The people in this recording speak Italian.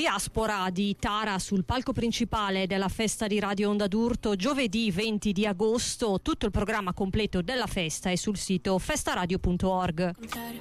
Diaspora di Tara sul palco principale della festa di Radio Onda d'Urto giovedì 20 di agosto. Tutto il programma completo della festa è sul sito festaradio.org.